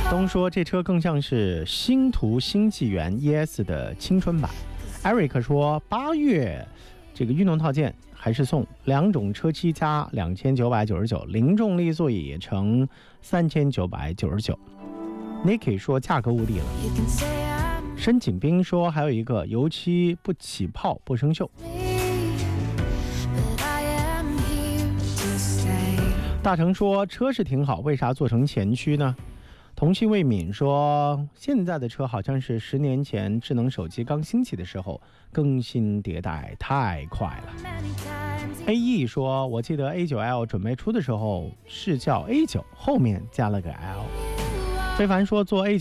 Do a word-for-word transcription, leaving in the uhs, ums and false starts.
东说这车更像是星途星纪元 E S 的青春版。Eric 说八月这个运动套件还是送两种车漆加两千九百九十九，零重力座椅乘三千九百九十九。Nicky 说价格无敌了。申景斌说还有一个油漆不起泡不生锈。大成说车是挺好，为啥做成前驱呢？同气未泯说现在的车好像是十年前智能手机刚兴起的时候，更新迭代太快了。A E 说我记得 A 九 L 准备出的时候是叫 A 九，后面加了个 L。非凡说做 A